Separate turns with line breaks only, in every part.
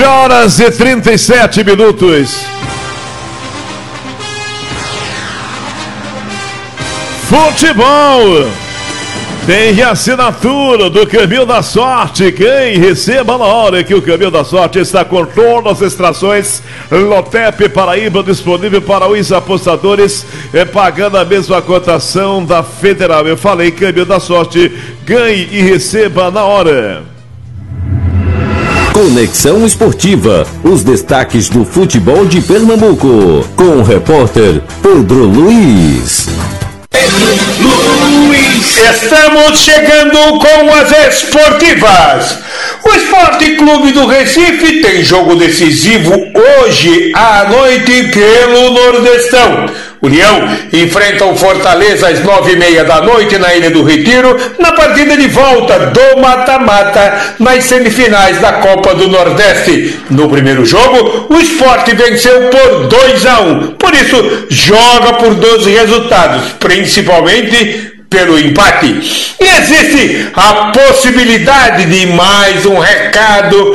horas e 37 minutos. Futebol tem assinatura do Caminho da Sorte. Quem receba na hora que o Caminho da Sorte está com todas as extrações Lotep Paraíba disponível para os apostadores, pagando a mesma cotação da Federal. Eu falei Caminho da Sorte, ganhe e receba na hora.
Conexão Esportiva, os destaques do futebol de Pernambuco, com o repórter Pedro Luiz.
Estamos chegando com as esportivas. O Esporte Clube do Recife tem jogo decisivo hoje à noite pelo Nordestão. União enfrenta o Fortaleza às 9h30 da noite na Ilha do Retiro, na partida de volta do mata-mata nas semifinais da Copa do Nordeste. No primeiro jogo, o Sport venceu por 2-1, por isso joga por 12 resultados, principalmente pelo empate. E existe a possibilidade de mais um recado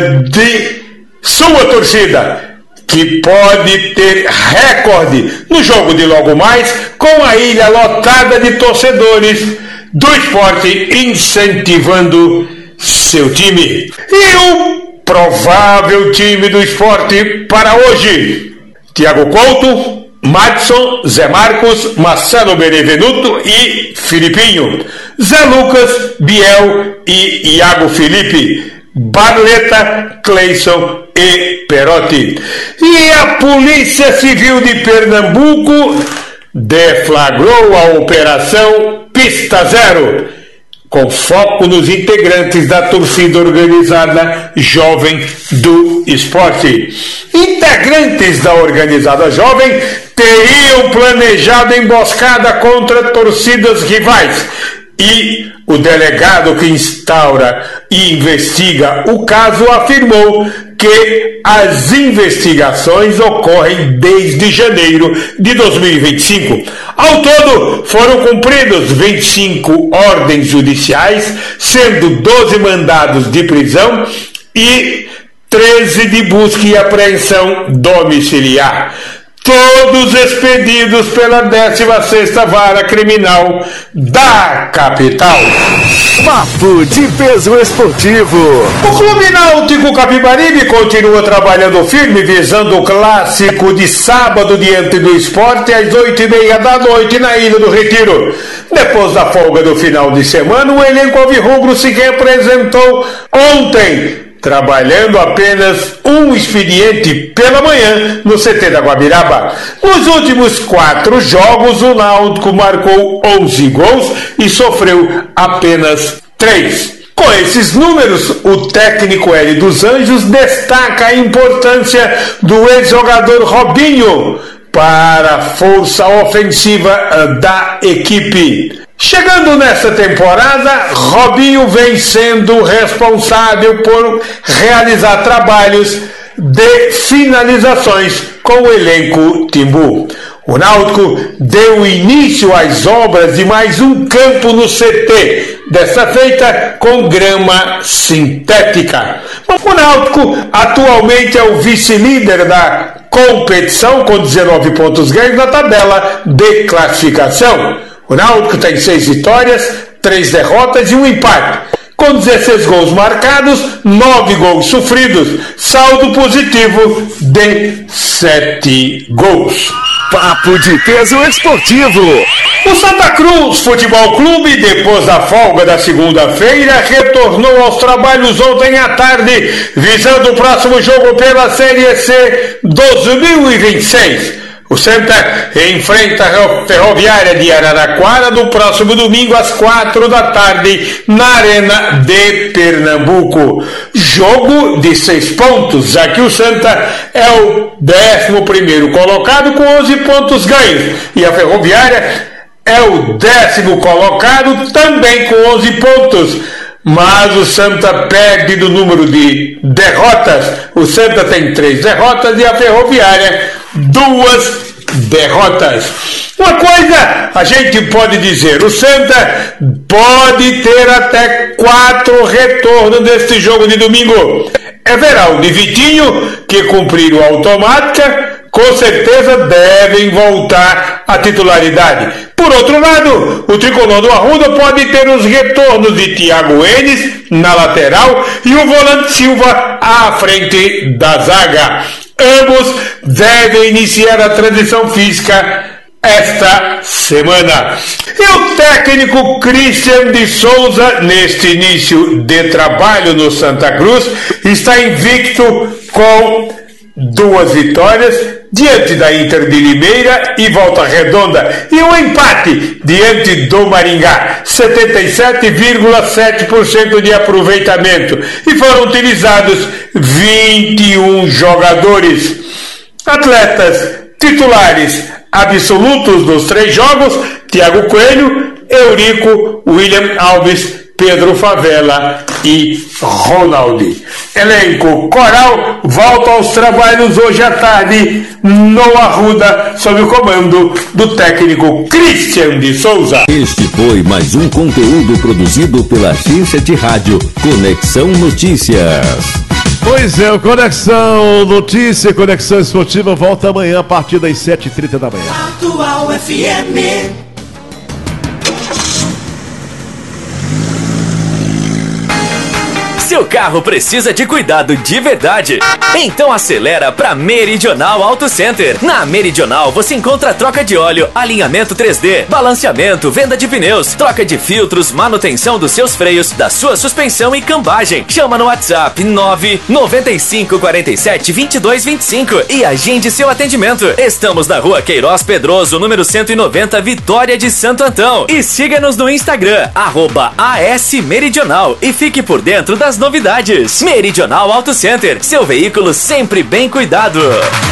de sua torcida, que pode ter recorde no jogo de logo mais, com a ilha lotada de torcedores do Esporte incentivando seu time. E o provável time do Esporte para hoje: Thiago Couto, Madison, Zé Marcos, Marcelo Benevenuto e Filipinho, Zé Lucas, Biel e Iago Felipe, Barleta, Cleison e Perotti. E a Polícia Civil de Pernambuco deflagrou a Operação Pista Zero, com foco nos integrantes da torcida organizada Jovem do Esporte. Integrantes da organizada Jovem teriam planejado emboscada contra torcidas rivais, e o delegado que instaura e investiga o caso afirmou que as investigações ocorrem desde janeiro de 2025. Ao todo, foram cumpridos 25 ordens judiciais, sendo 12 mandados de prisão e 13 de busca e apreensão domiciliar. Todos expedidos pela 16ª Vara Criminal da capital.
Papo de Peso Esportivo.
O Clube Náutico Capibaribe continua trabalhando firme, visando o clássico de sábado diante do Esporte às 8h30 da noite na Ilha do Retiro. Depois da folga do final de semana, o elenco alvirrubro se representou ontem, trabalhando apenas um expediente pela manhã no CT da Guabiraba. Nos últimos 4 jogos, o Náutico marcou 11 gols e sofreu apenas 3. Com esses números, o técnico Hélio dos Anjos destaca a importância do ex-jogador Robinho para a força ofensiva da equipe. Chegando nesta temporada, Robinho vem sendo responsável por realizar trabalhos de finalizações com o elenco Timbu. O Náutico deu início às obras de mais um campo no CT, desta feita com grama sintética. O Náutico atualmente é o vice-líder da competição, com 19 pontos ganhos na tabela de classificação. O Náutico tem 6 vitórias, 3 derrotas e 1 empate, com 16 gols marcados, 9 gols sofridos, saldo positivo de 7 gols.
Papo de Peso Esportivo.
O Santa Cruz Futebol Clube, depois da folga da segunda-feira, retornou aos trabalhos ontem à tarde, visando o próximo jogo pela Série C 2026. O Santa enfrenta a Ferroviária de Araraquara no próximo domingo às 4 da tarde na Arena de Pernambuco. Jogo de 6 pontos, já que o Santa é o 11º colocado com 11 pontos ganhos e a Ferroviária é o 10º colocado também com 11 pontos. Mas o Santa perde do número de derrotas. O Santa tem 3 derrotas e a Ferroviária 2 derrotas. Uma coisa a gente pode dizer: o Santa pode ter até 4 retornos deste jogo de domingo. Everaldo e Vitinho, que cumpriram a automática, com certeza devem voltar à titularidade. Por outro lado, o tricolor do Arruda pode ter os retornos de Thiago Enes na lateral e o volante Silva à frente da zaga. Ambos devem iniciar a transição física esta semana. E o técnico Christian de Souza, neste início de trabalho no Santa Cruz, está invicto com 2 vitórias diante da Inter de Limeira e Volta Redonda e um empate diante do Maringá, 77,7% de aproveitamento, e foram utilizados 21 jogadores. Atletas titulares absolutos dos 3 jogos: Thiago Coelho, Eurico, William Alves, Pedro Favela e Ronaldi. Elenco Coral volta aos trabalhos hoje à tarde no Arruda, sob o comando do técnico Christian de Souza.
Este foi mais um conteúdo produzido pela agência de rádio Conexão Notícias.
Pois é, o Conexão Notícia, Conexão Esportiva volta amanhã a partir das 7h30 da manhã.
Atual FM.
Seu carro precisa de cuidado de verdade? Então acelera para Meridional Auto Center. Na Meridional você encontra troca de óleo, alinhamento 3D, balanceamento, venda de pneus, troca de filtros, manutenção dos seus freios, da sua suspensão e cambagem. Chama no WhatsApp 995472225 e agende seu atendimento. Estamos na Rua Queiroz Pedroso, número 190, Vitória de Santo Antão. E siga-nos no Instagram, @ASMeridional, e fique por dentro das novidades. Meridional Auto Center, seu veículo sempre bem cuidado.